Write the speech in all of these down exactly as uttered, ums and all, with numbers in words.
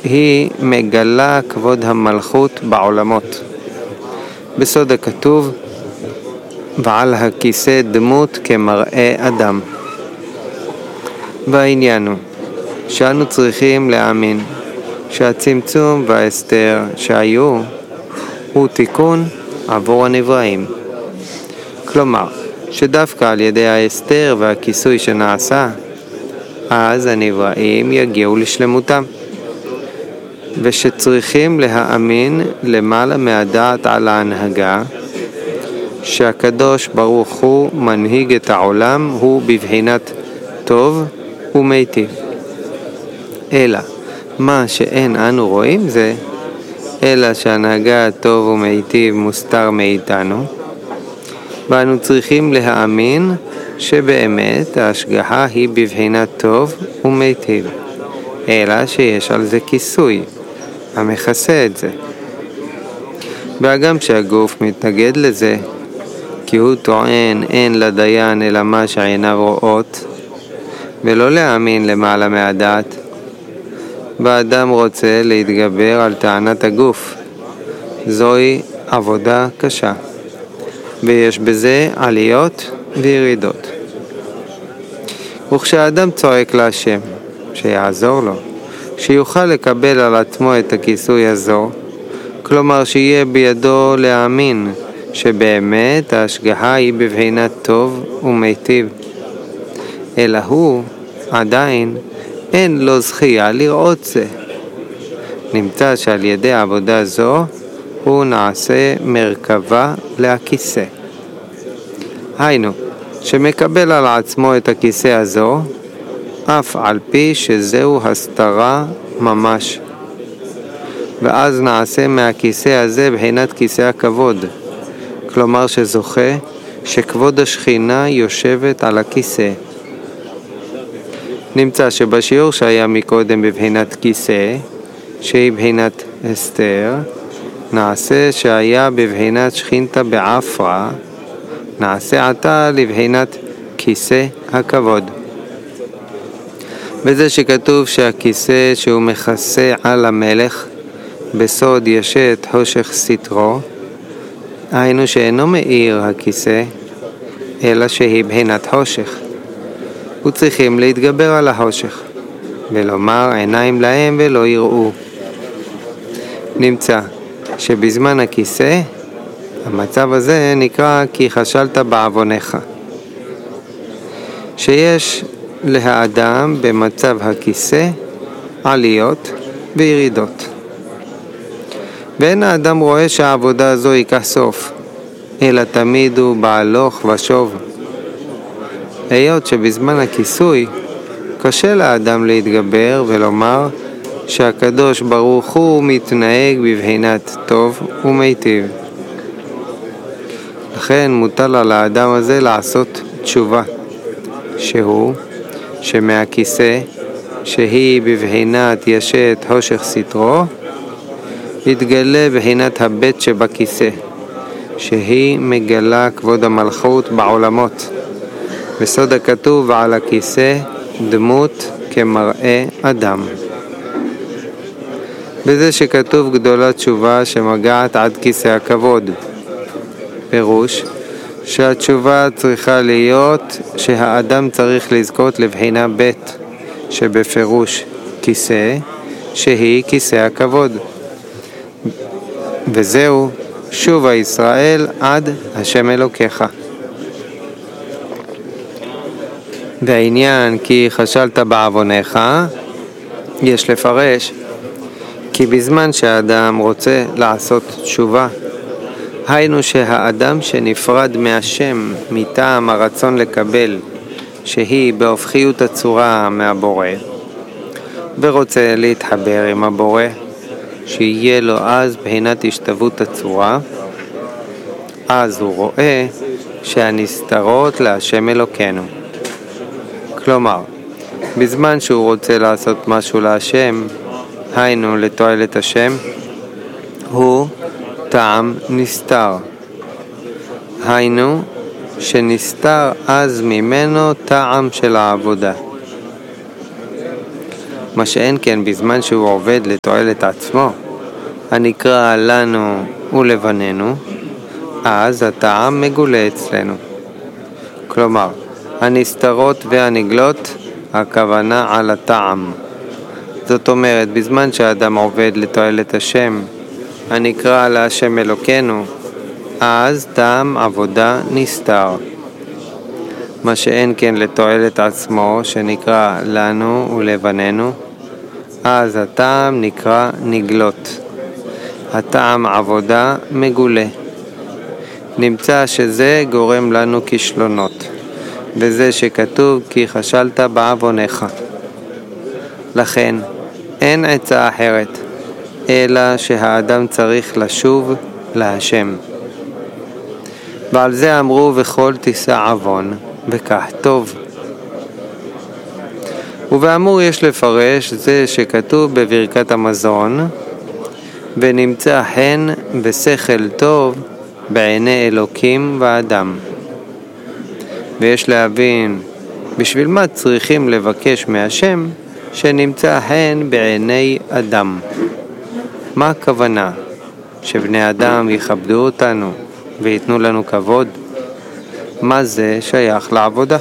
היא מגלה כבוד המלכות בעולמות. בסוד הכתוב, ועל הכיסא דמות כמראה אדם. והעניין הוא שאנו צריכים להאמין שהצמצום וההסתר שהיו הוא תיקון עבור הנבראים. כלומר, שדווקא על ידי ההסתר והכיסוי שנעשה, אז הנבראים יגיעו לשלמותם. ושצריכים להאמין למעלה מהדעת על ההנהגה, שהקדוש ברוך הוא מנהיג את העולם, הוא בבחינת טוב ומיטיב. אלא מה שאין אנו רואים זה, אלא שהנהגה טוב ומיטיב מוסתר מאיתנו, ואנו צריכים להאמין שבאמת ההשגחה היא בבחינת טוב ומיטיב, אלא שיש על זה כיסוי המכסה את זה. והגם שהגוף מתנגד לזה, כי הוא טוען אין לדיין אלא מה שעיניו רואות, ולא להאמין למעלה מהדעת, והאדם רוצה להתגבר על טענת הגוף. זוהי עבודה קשה, ויש בזה עליות וירידות. וכשהאדם צועק להשם שיעזור לו, שיוכל לקבל על עצמו את הכיסוי הזו, כלומר שיהיה בידו להאמין שבאמת ההשגחה היא בבחינת טוב ומיטיב, אלא הוא עדיין אין לו זכייה לראות זה. נמצא שעל ידי העבודה זו הוא נעשה מרכבה לכיסא. היינו, שמקבל על עצמו את הכיסא הזו, אף על פי שזהו הסתרה ממש. ואז נעשה מהכיסא הזה בחינת כיסא הכבוד, כלומר שזוכה שכבוד השכינה יושבת על הכיסא. נמצא שבשיעור שהיה מקודם בבחינת כיסא, שהיא בחינת הסתר, נעשה שהיה בבחינת שכינתה בעפרה, נעשה עתה לבחינת כיסא הכבוד. בזה שכתוב שהכיסא שהוא מכסה על המלך, בסוד ישת חושך סתרו, היינו שאינו מאיר הכיסא, אלא שהיא בחינת חושך. וצריכים להתגבר על החושך, ולומר עיניים להם ולא יראו. נמצא שבזמן הכיסא, המצב הזה נקרא כי חשלת בעוונך. שיש להאדם במצב הכיסא עליות וירידות. ואין האדם רואה שהעבודה הזו ייקח סוף, אלא תמיד הוא בהלוך ושוב. היות שבזמן הכיסוי קשה לאדם להתגבר ולומר שהקדוש ברוך הוא מתנהג בבחינת טוב ומיטיב. לכן מוטל על האדם הזה לעשות תשובה, שהוא שמהכיסא שהיא בבחינת ישת חושך סתרו, יתגלה בחינת הבית שבכיסא, שהיא מגלה כבוד המלכות בעולמות. בסוד הכתוב ועל הכיסא דמות כמראה אדם. בזה שכתוב גדולה תשובה שמגעת עד כיסא הכבוד, פירוש שהתשובה צריכה להיות שהאדם צריך לזכות לבחינה בית, שבפירוש כיסא, שהיא כיסא הכבוד. וזהו שובה ישראל עד השם אלוקיך. והעניין כי חשלת בעוונך, יש לפרש כי בזמן שהאדם רוצה לעשות תשובה, היינו שהאדם שנפרד מהשם מטעם הרצון לקבל, שהיא בהופכיות הצורה מהבורא, ורוצה להתחבר עם הבורא, שיהיה לו אז בחינת השתוות הצורה, אז הוא רואה שהנסתרות להשם אלוקינו. כלומר, בזמן שהוא רוצה לעשות משהו להשם, היינו לתועלת השם, הוא טעם נסתר. היינו שנסתר אז ממנו טעם של העבודה. מה שאין כן בזמן שהוא עובד לתועלת עצמו, הנקרא לנו ולבנינו, אז הטעם מגולה אצלנו. כלומר, הנסתרות והנגלות, הכוונה על הטעם. זאת אומרת, בזמן שהאדם עובד לתועלת השם, הנקרא להשם אלוקינו, אז טעם עבודה נסתר. מה שאין כן לתועלת עצמו, שנקרא לנו ולבנינו, אז הטעם נקרא נגלות. הטעם עבודה מגולה. נמצא שזה גורם לנו כישלונות, וזה שכתוב כי חשלת בעווניך. לכן אין עצה אחרת, אלא שהאדם צריך לשוב להשם. ועל זה אמרו וכל תישא עוון, וכך טוב. ובאמור יש לפרש זה שכתוב בברכת המזון, ונמצא חן ושכל טוב בעיני אלוקים ואדם. ויש להבין בשביל מה צריכים לבקש מהשם שנמצא חן בעיני אדם. מה הכוונה? שבני אדם יכבדו אותנו ויתנו לנו כבוד? מה זה שייך לעבודה?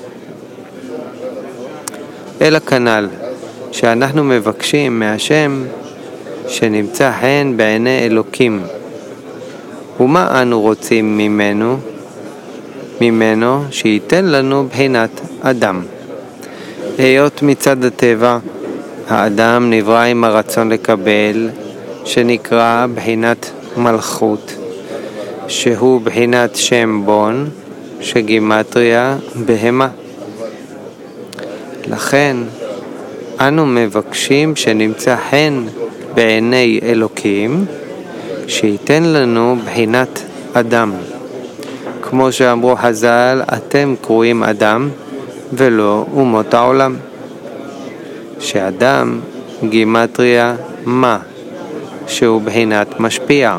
אלא כנ"ל שאנחנו מבקשים מהשם שנמצא חן בעיני אלוקים. ומה אנו רוצים ממנו? ממנו שייתן לנו בחינת אדם. היות מצד הטבע, האדם נברא עם הרצון לקבל, שנקרא בחינת מלכות, שהוא בחינת שם בון, שגימטריה בהמה. לכן, אנו מבקשים שנמצא חן בעיני אלוקים, שייתן לנו בחינת אדם. כמו שאמרו חז"ל, אתם קרואים אדם ולא אומות העולם. שאדם גימטריה מה, שהוא בחינת משפיע.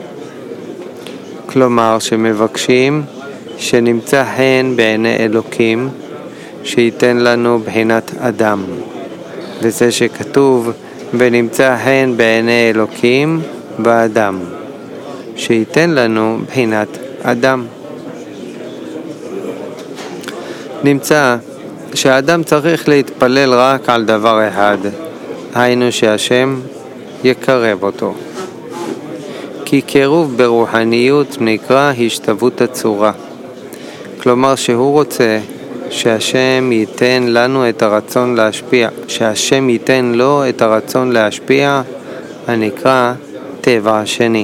כלומר שמבקשים שנמצא חן בעיני אלוקים, שייתן לנו בחינת אדם. וזה שכתוב ונמצא חן בעיני אלוקים ואדם, שייתן לנו בחינת אדם. נמצא שהאדם צריך להתפלל רק על דבר אחד, היינו שהשם יקרב אותו. כי קירוב ברוחניות נקרא השתוות הצורה. כלומר שהוא רוצה שהשם ייתן לנו את הרצון להשפיע, שהשם ייתן לו את הרצון להשפיע, הנקרא טבע השני.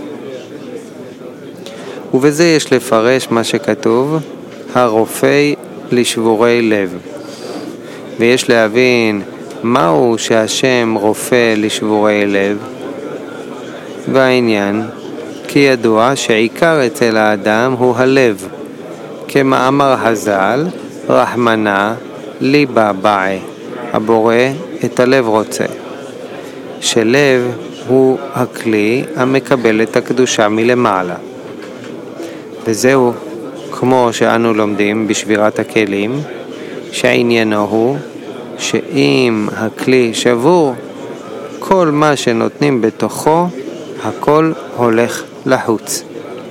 ובזה יש לפרש מה שכתוב, הרופא לשבורי לב. ויש להבין מהו שהשם רופא לשבורי לב. והעניין, כי ידוע שעיקר אצל האדם הוא הלב. כמאמר חז"ל, רחמנא ליבא בעי, הבורא את הלב רוצה. שלב הוא הכלי המקבל את הקדושה מלמעלה. וזהו, כמו שאנו לומדים בשבירת הכלים, שעניינו הוא שאם הכלי שבור, כל מה שנותנים בתוכו, הכל הולך לחוץ.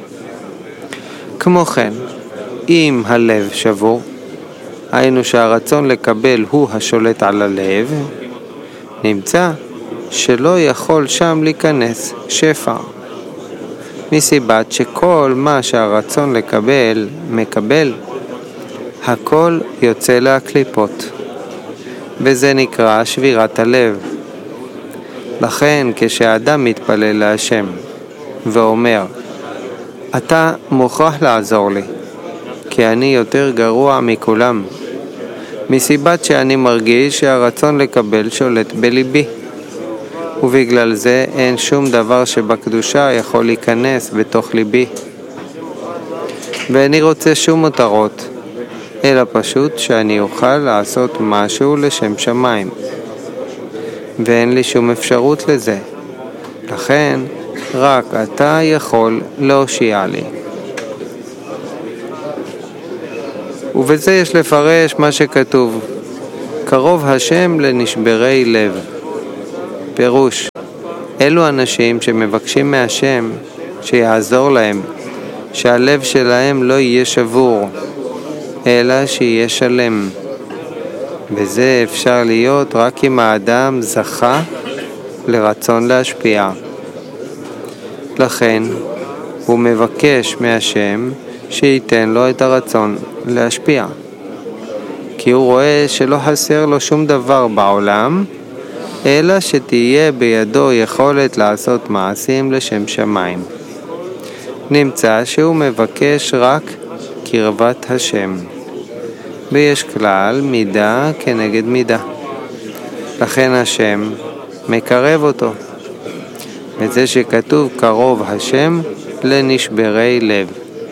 כמו כן, אם הלב שבור, היינו שהרצון לקבל הוא השולט על הלב, נמצא שלא יכול שם להיכנס שפע. מסיבת שכל מה שהרצון לקבל מקבל, הכל יוצא להקליפות. וזה נקרא שבירת הלב. לכן כשאדם מתפלל להשם ואומר, אתה מוכרח לעזור לי, כי אני יותר גרוע מכולם, מסיבת שאני מרגיש שהרצון לקבל שולט בליבי, ובגלל זה אין שום דבר שבקדושה יכול להיכנס בתוך ליבי. ואני רוצה שום מטרות, אלא פשוט שאני אוכל לעשות משהו לשם שמיים. ואין לי שום אפשרות לזה. לכן, רק אתה יכול להושיע לי. ובזה יש לפרש מה שכתוב, קרוב השם לנשברי לב. פירוש, אלו אנשים שמבקשים מהשם שיעזור להם, שהלב שלהם לא יהיה שבור, אלא שיהיה שלם. וזה אפשר להיות רק אם האדם זכה לרצון להשפיע. לכן הוא מבקש מהשם שייתן לו את הרצון להשפיע, כי הוא רואה שלא חסר לו שום דבר בעולם, אלא שתהיה בידו יכולת לעשות מעשים לשם שמיים. נמצא שהוא מבקש רק קרבת השם, ויש כלל מידה כנגד מידה. לכן השם מקרב אותו, וזה שכתוב קרוב השם לנשברי לב.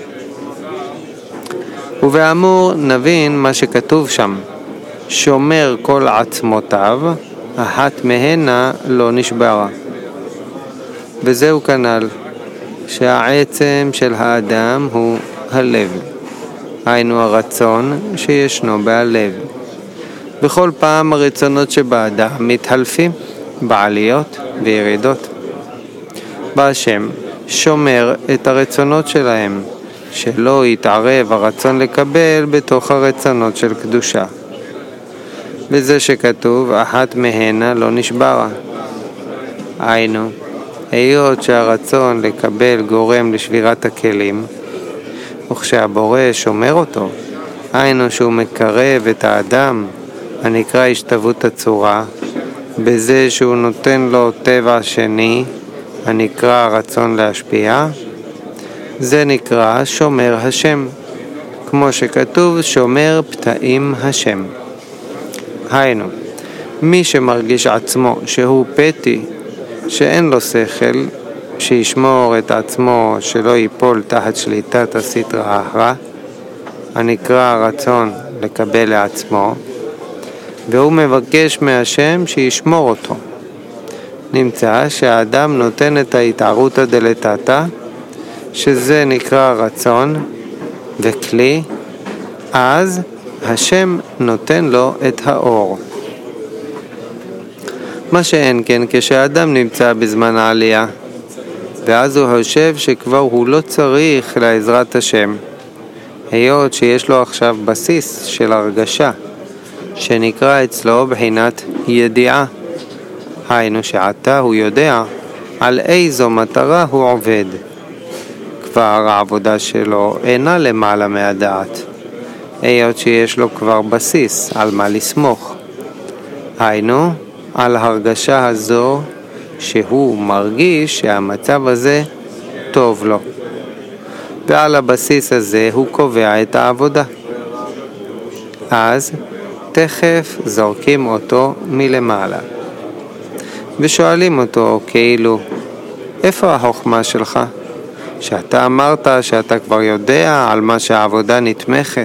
ובאמור נבין מה שכתוב שם, שומר כל עצמותיו, אחת מהנה לא נשברה. וזהו כנ"ל, שהעצם של האדם הוא הלב, היינו הרצון שישנו בהלב. בכל פעם הרצונות שבאדם מתחלפים בעליות וירידות. והשם שומר את הרצונות שלהם, שלא יתערב הרצון לקבל בתוך הרצונות של קדושה. וזה שכתוב אחת מהנה לא נשברה. היינו, היות שהרצון לקבל גורם לשבירת הכלים, וכשהבורא שומר אותו, היינו שהוא מקרב את האדם, הנקרא השתוות הצורה, בזה שהוא נותן לו טבע שני, הנקרא רצון להשפיע, זה נקרא שומר השם, כמו שכתוב שומר פתאים השם. היינו, מי שמרגיש עצמו שהוא פתי, שאין לו שכל, שישמור את עצמו שלא ייפול תחת שליטת הסטרא אחרא, הנקרא רצון לקבל לעצמו, והוא מבקש מהשם שישמור אותו. נמצא שהאדם נותן את ההתערותא דלתתא, שזה נקרא רצון וכלי, אז השם נותן לו את האור. מה שאין כן כשהאדם נמצא בזמן העלייה, ואז הוא חושב שכבר הוא לא צריך לעזרת השם, היות שיש לו עכשיו בסיס של הרגשה, שנקרא אצלו בחינת ידיעה. היינו שעתה הוא יודע על איזו מטרה הוא עובד. כבר העבודה שלו אינה למעלה מהדעת, היות שיש לו כבר בסיס על מה לסמוך. היינו, על הרגשה הזו שהוא מרגיש שהמצב הזה טוב לו. ועל הבסיס הזה הוא קובע את העבודה. אז תכף זורקים אותו מלמעלה. ושואלים אותו כאילו, איפה החוכמה שלך? שאתה אמרת שאתה כבר יודע על מה שהעבודה נתמכת.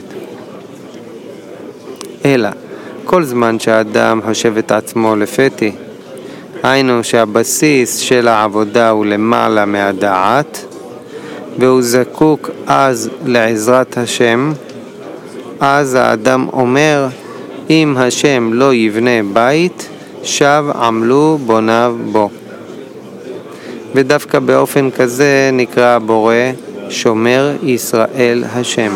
אלא, כל זמן שהאדם חושב את עצמו לפתי, היינו שהבסיס של העבודה הוא למעלה מהדעת, והוא זקוק אז לעזרת השם, אז האדם אומר, אם השם לא יבנה בית, שב עמלו בוניו בו. ודווקא באופן כזה נקרא הבורא שומר ישראל השם.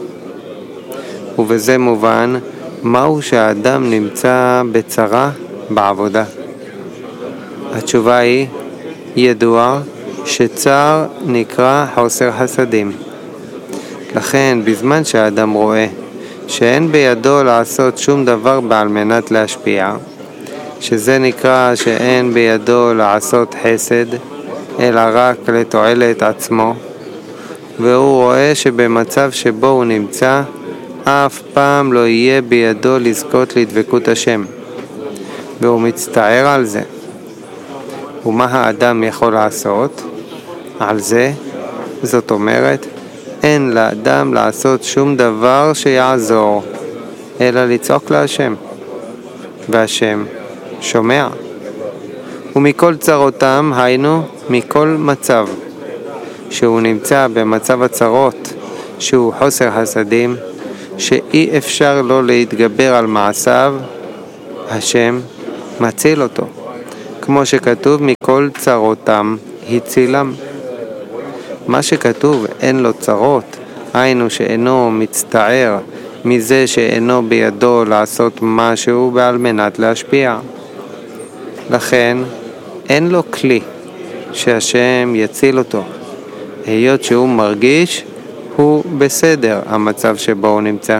ובזה מובן מהו שהאדם נמצא בצרה בעבודה. התשובה היא ידוע שצר נקרא חוסר חסדים. לכן בזמן שהאדם רואה שאין בידו לעשות שום דבר בעל מנת להשפיע, שזה נקרא שאין בידו לעשות חסד, אלא רק לתועלת עצמו, והוא רואה שבמצב שבו הוא נמצא, אף פעם לא יהיה בידו לזכות לדבקות השם, והוא מצטער על זה. ומה האדם יכול לעשות על זה? זאת אומרת, אין לאדם לעשות שום דבר שיעזור, אלא לצעוק להשם, והשם שומע. ומכל צרותם, היינו מכל מצב שהוא נמצא במצב הצרות, שהוא חוסר חסדים, שאי אפשר לו להתגבר על מעשיו, השם מציל אותו, כמו שכתוב מכל צרותם הצילם. מה שכתוב אין לו צרות, היינו שאינו מצטער מזה שאינו בידו לעשות משהו בעל מנת להשפיע. לכן אין לו כלי שהשם יציל אותו, היות שהוא מרגיש הוא בסדר המצב שבו הוא נמצא.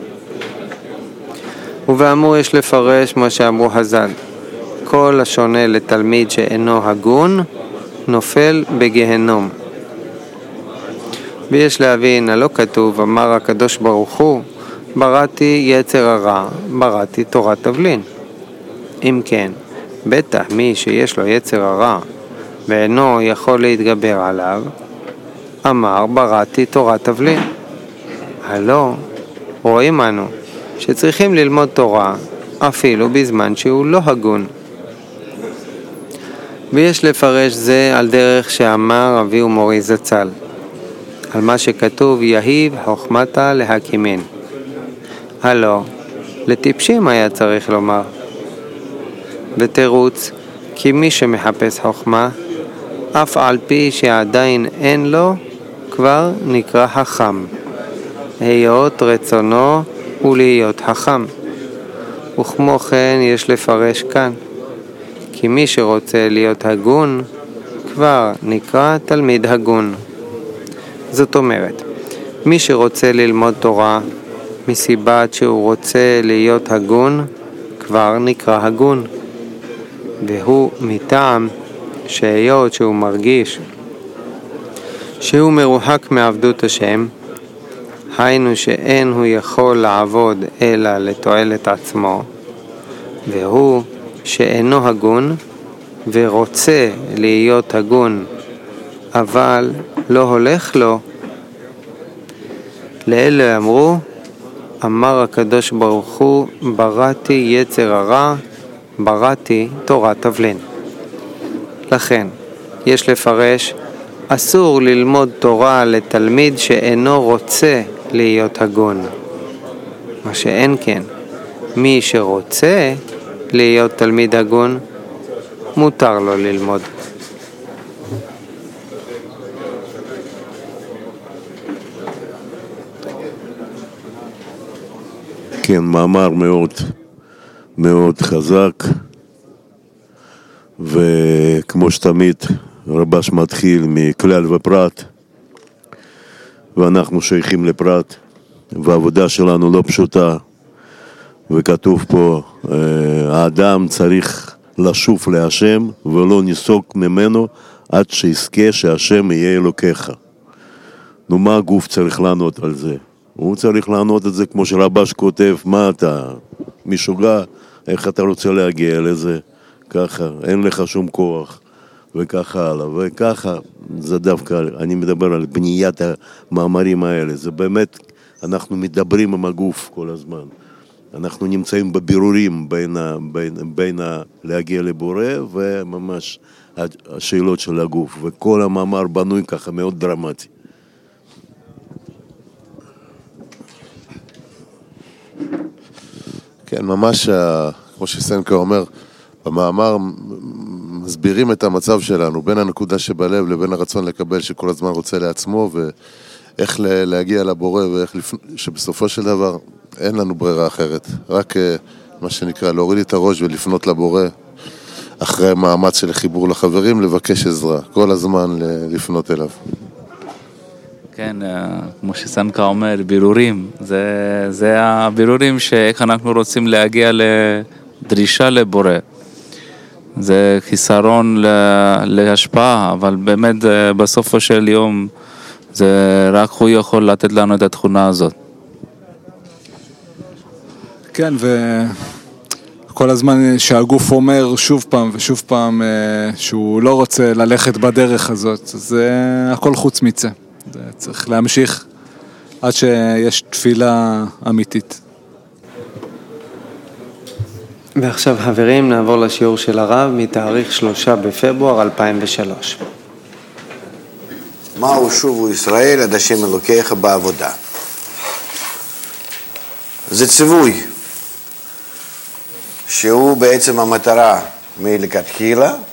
ובאמור יש לפרש מה שאמרו חז"ל, כל השונה לתלמיד שאינו הגון נופל בגהנום. ויש להבין, הלא כתוב, אמר הקדוש ברוך הוא, בראתי יצר הרע, בראתי תורת תבלין. אם כן, בטח מי שיש לו יצר הרע ואינו יכול להתגבר עליו, אמר בראתי תורת תבלין. הלא, רואים אנו שצריכים ללמוד תורה אפילו בזמן שהוא לא הגון. ויש לפרש זה על דרך שאמר אבי ומורי זצ"ל, על מה שכתוב יהיב חוכמתה להקימין. הלא, לטיפשים היה צריך לומר. ותירוץ, כי מי שמחפש חוכמה, אף על פי שעדיין אין לו, כבר נקרא חכם. היות רצונו ולהיות חכם. וכמו כן יש לפרש כאן, כי מי שרוצה להיות הגון, כבר נקרא תלמיד הגון. זאת אומרת, מי שרוצה ללמוד תורה, מסיבת שהוא רוצה להיות הגון, כבר נקרא הגון. והוא מטעם שהיות שהוא מרגיש שהוא מרוחק מעבדות השם, היינו שאין הוא יכול לעבוד אלא לתועלת עצמו, והוא שאינו הגון ורוצה להיות הגון, אבל לא הולך לו. לאלה אמרו, אמר הקדוש ברוך הוא, בראתי יצר הרע, בראתי תורת תבלין. לכן, יש לפרש, אסור ללמוד תורה לתלמיד שאינו רוצה להיות הגון. מה שאין כן, מי שרוצה להיות תלמיד הגון, מותר לו ללמוד. כן, מאמר מאוד מאוד חזק, וכמו שתמיד רבש מתחיל מכלל ופרט, ואנחנו שייכים לפרט, והעבודה שלנו לא פשוטה, וכתוב פה, האדם צריך לשוב להשם ולא ניסוק ממנו עד שיזכה שהשם יהיה אלוקיך. נו, מה הגוף צריך לענות על זה? הוא צריך לענות את זה כמו שרבש כותב, מה אתה משוגע, איך אתה רוצה להגיע לזה? ככה, אין לך שום כוח, וככה הלאה, וככה, זה דווקא, אני מדבר על בניית המאמרים האלה, זה באמת, אנחנו מדברים עם הגוף כל הזמן, אנחנו נמצאים בבירורים בין, בין, בין להגיע לבורא וממש השאלות של הגוף, וכל המאמר בנוי ככה מאוד דרמטי. כן, ממש, כמו שסנקה אומר, במאמר מסבירים את המצב שלנו, בין הנקודה שבלב לבין הרצון לקבל שכל הזמן רוצה לעצמו, ואיך להגיע לבורא, ואיך לפ... שבסופו של דבר אין לנו ברירה אחרת. רק מה שנקרא, להוריד את הראש ולפנות לבורא, אחרי מאמץ של חיבור לחברים, לבקש עזרה, כל הזמן לפנות אליו. כן, כמו שסנקה אומר, בירורים, זה, זה הבירורים שאיך אנחנו רוצים להגיע לדרישה לבורא. זה חיסרון להשפעה, אבל באמת בסופו של יום זה רק הוא יכול לתת לנו את התכונה הזאת. כן, וכל הזמן שהגוף אומר שוב פעם ושוב פעם שהוא לא רוצה ללכת בדרך הזאת, זה הכל חוץ מצה. צריך להמשיך עד שיש תפילה אמיתית. ועכשיו חברים, נעבור לשיעור של הרב מתאריך שלושה בפברואר אלפיים ושלוש. מהו שובו ישראל עד השם אלוקיך בעבודה? זה ציווי שהוא בעצם המטרה מלכתחילה,